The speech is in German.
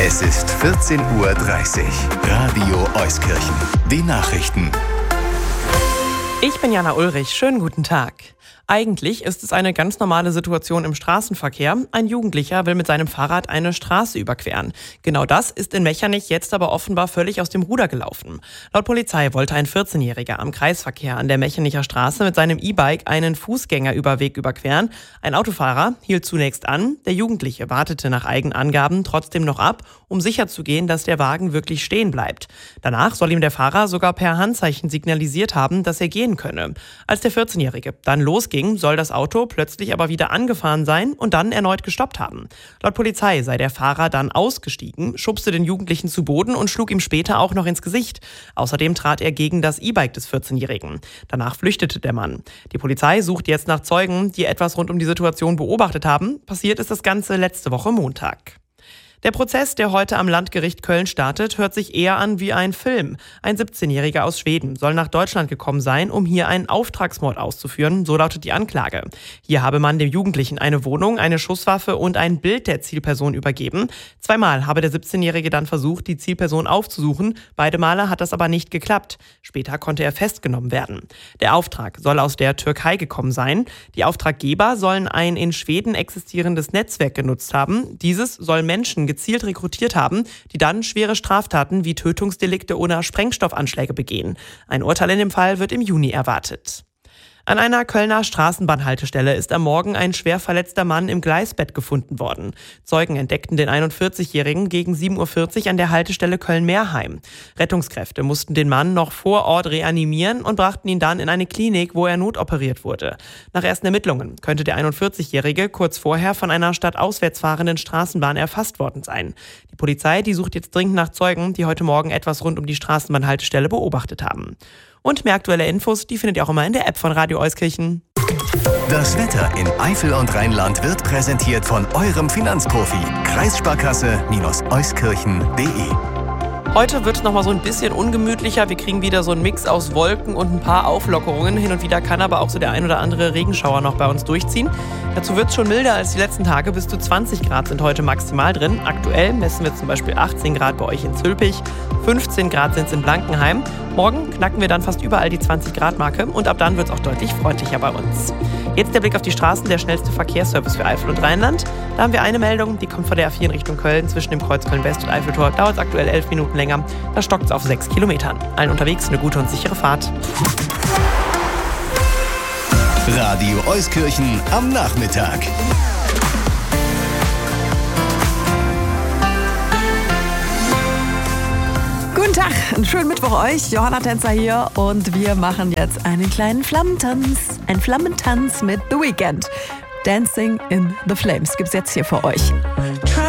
Es ist 14:30 Uhr. Radio Euskirchen. Die Nachrichten. Ich bin Jana Ulrich. Schönen guten Tag. Eigentlich ist es eine ganz normale Situation im Straßenverkehr. Ein Jugendlicher will mit seinem Fahrrad eine Straße überqueren. Genau das ist in Mechernich jetzt aber offenbar völlig aus dem Ruder gelaufen. Laut Polizei wollte ein 14-Jähriger am Kreisverkehr an der Mechenicher Straße mit seinem E-Bike einen Fußgängerüberweg überqueren. Ein Autofahrer hielt zunächst an. Der Jugendliche wartete nach Eigenangaben trotzdem noch ab, um sicherzugehen, dass der Wagen wirklich stehen bleibt. Danach soll ihm der Fahrer sogar per Handzeichen signalisiert haben, dass er gehen könne. Als der 14-Jährige dann losging, soll das Auto plötzlich aber wieder angefahren sein und dann erneut gestoppt haben. Laut Polizei sei der Fahrer dann ausgestiegen, schubste den Jugendlichen zu Boden und schlug ihm später auch noch ins Gesicht. Außerdem trat er gegen das E-Bike des 14-Jährigen. Danach flüchtete der Mann. Die Polizei sucht jetzt nach Zeugen, die etwas rund um die Situation beobachtet haben. Passiert ist das Ganze letzte Woche Montag. Der Prozess, der heute am Landgericht Köln startet, hört sich eher an wie ein Film. Ein 17-Jähriger aus Schweden soll nach Deutschland gekommen sein, um hier einen Auftragsmord auszuführen, so lautet die Anklage. Hier habe man dem Jugendlichen eine Wohnung, eine Schusswaffe und ein Bild der Zielperson übergeben. Zweimal habe der 17-Jährige dann versucht, die Zielperson aufzusuchen. Beide Male hat das aber nicht geklappt. Später konnte er festgenommen werden. Der Auftrag soll aus der Türkei gekommen sein. Die Auftraggeber sollen ein in Schweden existierendes Netzwerk genutzt haben. Dieses soll Menschen gezielt rekrutiert haben, die dann schwere Straftaten wie Tötungsdelikte oder Sprengstoffanschläge begehen. Ein Urteil in dem Fall wird im Juni erwartet. An einer Kölner Straßenbahnhaltestelle ist am Morgen ein schwer verletzter Mann im Gleisbett gefunden worden. Zeugen entdeckten den 41-Jährigen gegen 7:40 Uhr an der Haltestelle Köln-Meerheim. Rettungskräfte mussten den Mann noch vor Ort reanimieren und brachten ihn dann in eine Klinik, wo er notoperiert wurde. Nach ersten Ermittlungen könnte der 41-Jährige kurz vorher von einer stadtauswärts fahrenden Straßenbahn erfasst worden sein. Die Polizei, die sucht jetzt dringend nach Zeugen, die heute Morgen etwas rund um die Straßenbahnhaltestelle beobachtet haben. Und mehr aktuelle Infos, die findet ihr auch immer in der App von Radio Euskirchen. Das Wetter in Eifel und Rheinland wird präsentiert von eurem Finanzprofi. Kreissparkasse-euskirchen.de. Heute wird es nochmal so ein bisschen ungemütlicher. Wir kriegen wieder so einen Mix aus Wolken und ein paar Auflockerungen. Hin und wieder kann aber auch so der ein oder andere Regenschauer noch bei uns durchziehen. Dazu wird es schon milder als die letzten Tage. Bis zu 20 Grad sind heute maximal drin. Aktuell messen wir zum Beispiel 18 Grad bei euch in Zülpich, 15 Grad sind es in Blankenheim. Morgen knacken wir dann fast überall die 20-Grad-Marke und ab dann wird es auch deutlich freundlicher bei uns. Jetzt der Blick auf die Straßen, der schnellste Verkehrsservice für Eifel und Rheinland. Da haben wir eine Meldung, die kommt von der A4 in Richtung Köln. Zwischen dem Kreuz Köln-West und Eiffeltor dauert es aktuell 11 Minuten länger. Da stockt es auf 6 Kilometern. Allen unterwegs eine gute und sichere Fahrt. Radio Euskirchen am Nachmittag. Guten Tag, einen schönen Mittwoch euch. Johanna Tänzer hier und wir machen jetzt einen kleinen Flammentanz. Ein Flammentanz mit The Weeknd. Dancing in the Flames gibt's jetzt hier für euch.